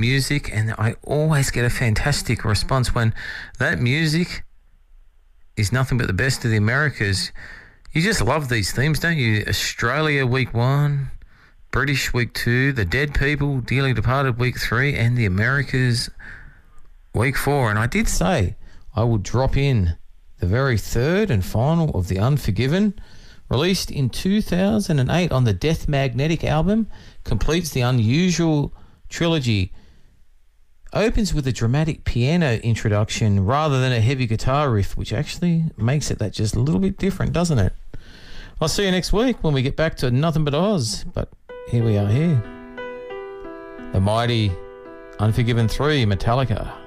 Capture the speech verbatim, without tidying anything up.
music, and I always get a fantastic response when that music is nothing but the best of the Americas. You just love these themes, don't you? Australia week one, British week two, the Dead People, Dearly Departed week three, and the Americas week four. And I did say I would drop in the very third and final of The Unforgiven, released in two thousand eight on the Death Magnetic album, completes the Unusual trilogy. Opens with a dramatic piano introduction rather than a heavy guitar riff, which actually makes it that just a little bit different, doesn't it? I'll see you next week when we get back to Nothing But Oz. But here we are here. The mighty Unforgiven three, Metallica.